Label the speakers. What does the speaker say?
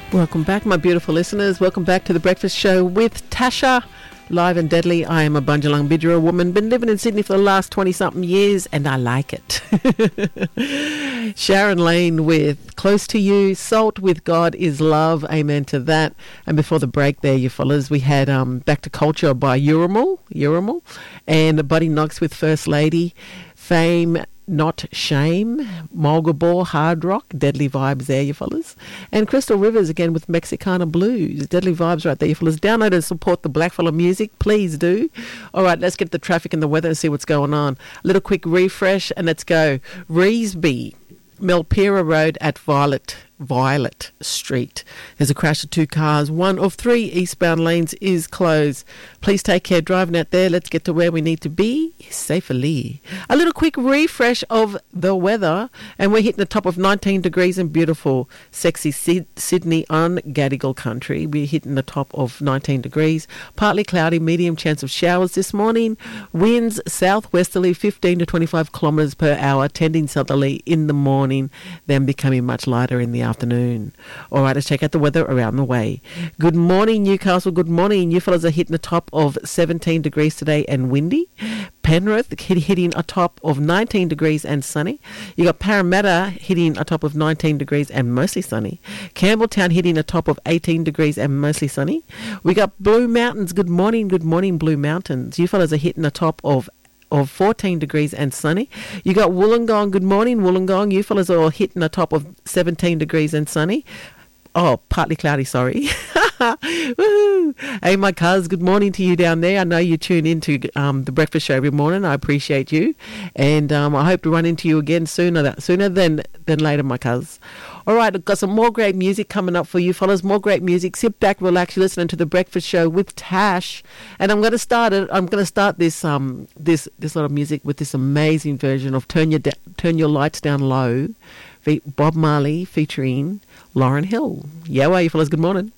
Speaker 1: Welcome back, my beautiful listeners. Welcome back to The Breakfast Show with Tasha. Live and deadly. I am a Bundjalung Bidjara woman. Been living in Sydney for the last 20-something years, and I like it. Sharon Lane with Close to You. Salt with God is Love. Amen to that. And before the break there, you fellas, we had Back to Culture by Urimal, and Buddy Knox with First Lady. Fame, Not Shame, Mulgabor, Hard Rock, deadly vibes there, you fellas. And Crystal Rivers again with Mexicana Blues, deadly vibes right there, you fellas. Download and support the Blackfella music, please do. All right, let's get the traffic and the weather and see what's going on. A little quick refresh and let's go. Reesby, Melpera Road at Violet Street. There's a crash of 2 cars. 1 of 3 eastbound lanes is closed. Please take care driving out there. Let's get to where we need to be safely. A little quick refresh of the weather, and we're hitting the top of 19 degrees in beautiful, sexy Sydney on Gadigal country. We're hitting the top of 19 degrees. Partly cloudy, medium chance of showers this morning. Winds southwesterly 15 to 25 kilometres per hour, tending southerly in the morning, then becoming much lighter in the afternoon. All right, let's check out the weather around the way. Good morning, Newcastle. Good morning. You fellas are hitting the top of 17 degrees today and windy. Penrith hitting a top of 19 degrees and sunny. You got Parramatta hitting a top of 19 degrees and mostly sunny. Campbelltown hitting a top of 18 degrees and mostly sunny. We got Blue Mountains. Good morning, Blue Mountains. You fellas are hitting a top of 14 degrees and sunny. You got Wollongong. Good morning, Wollongong. You fellas are all hitting a top of 17 degrees and sunny. Oh, partly cloudy, sorry. Woohoo! Hey, my cuz, good morning to you down there. I know you tune into the breakfast show every morning. I appreciate you. And I hope to run into you again sooner than later, my cuz. All right, I've got some more great music coming up for you fellas. More great music. Sit back, relax, you're listening to The Breakfast Show with Tash. And I'm going to start this lot of music with this amazing version of Turn Your Lights Down Low, Bob Marley featuring Lauryn Hill. Yeah, well, you fellas, good morning.